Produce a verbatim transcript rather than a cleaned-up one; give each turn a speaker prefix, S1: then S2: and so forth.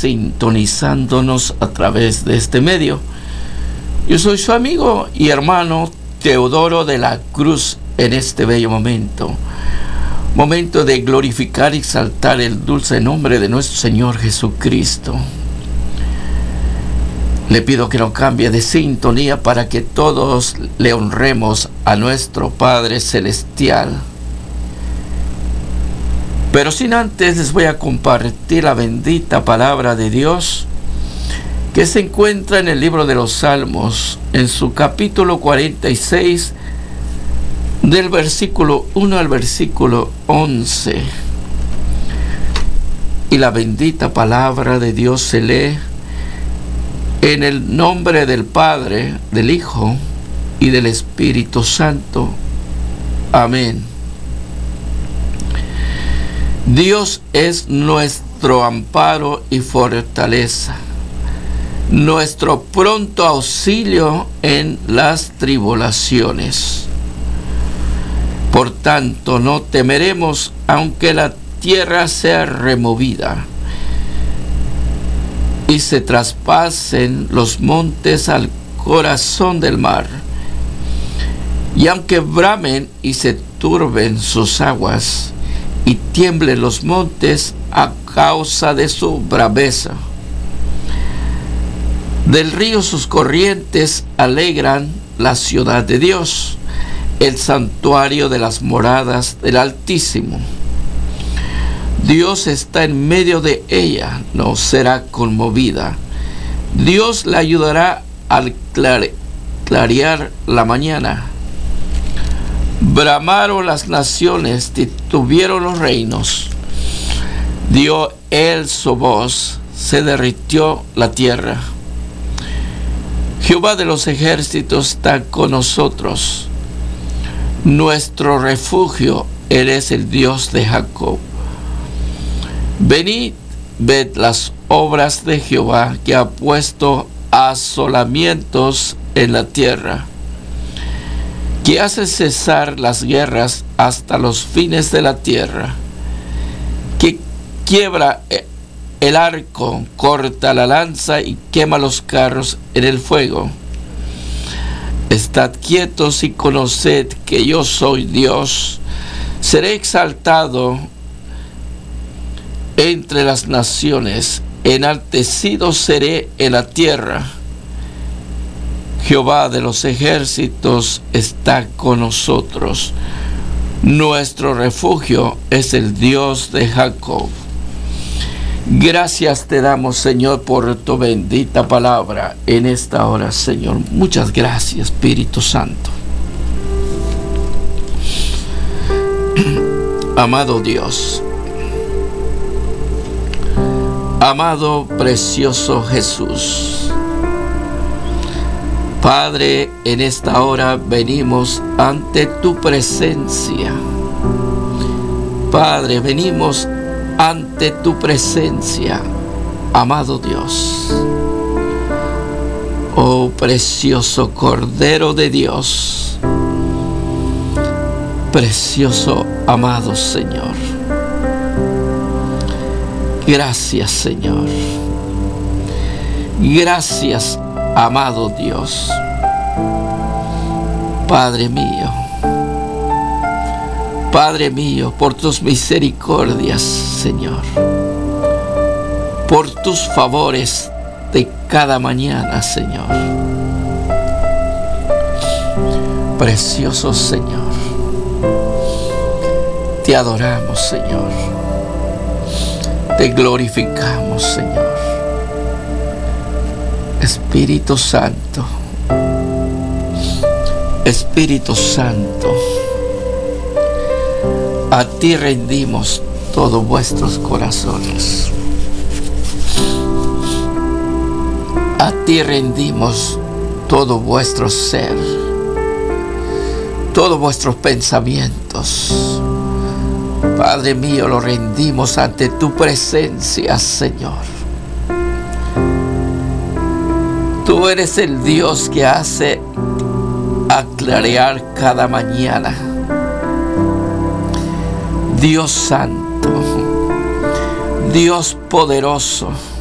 S1: sintonizándonos a través de este medio. Yo soy su amigo y hermano Teodoro de la Cruz en este bello momento. Momento de glorificar y exaltar el dulce nombre de nuestro Señor Jesucristo. Le pido que no cambie de sintonía para que todos le honremos a nuestro Padre Celestial. Pero sin antes les voy a compartir la bendita palabra de Dios que se encuentra en el libro de los Salmos, en su capítulo cuarenta y seis, del versículo uno al versículo once. Y la bendita palabra de Dios se lee en el nombre del Padre, del Hijo y del Espíritu Santo. Amén. Dios es nuestro amparo y fortaleza, nuestro pronto auxilio en las tribulaciones. Por tanto, no temeremos aunque la tierra sea removida y se traspasen los montes al corazón del mar, y aunque bramen y se turben sus aguas, y tiemblen los montes a causa de su braveza. Del río sus corrientes alegran la ciudad de Dios, el santuario de las moradas del Altísimo. Dios está en medio de ella, no será conmovida. Dios la ayudará al clare, clarear la mañana. Bramaron las naciones, titubieron los reinos. Dio él su voz, se derritió la tierra. Jehová de los ejércitos está con nosotros. Nuestro refugio, él es el Dios de Jacob. Venid, ved las obras de Jehová, que ha puesto asolamientos en la tierra, que hace cesar las guerras hasta los fines de la tierra, que quiebra el arco, corta la lanza y quema los carros en el fuego. Estad quietos y conoced que yo soy Dios. Seré exaltado entre las naciones, enaltecido seré en la tierra. Jehová de los ejércitos está con nosotros. Nuestro refugio es el Dios de Jacob. Gracias te damos, Señor, por tu bendita palabra en esta hora, Señor. Muchas gracias, Espíritu Santo. Amado Dios, amado precioso Jesús, Padre, en esta hora venimos ante tu presencia. Padre, venimos ante tu presencia, amado Dios. Oh precioso Cordero de Dios, precioso amado Señor. Gracias, Señor. Gracias, amado Dios. Padre mío, Padre mío, por tus misericordias, Señor, por tus favores de cada mañana, Señor. Precioso Señor, te adoramos, Señor. Te glorificamos, Señor. Espíritu Santo, Espíritu Santo, a ti rendimos todos vuestros corazones. A ti rendimos todo vuestro ser, todos vuestros pensamientos. Padre mío, lo rendimos ante tu presencia, Señor. Tú eres el Dios que hace aclarear cada mañana. Dios santo, Dios poderoso,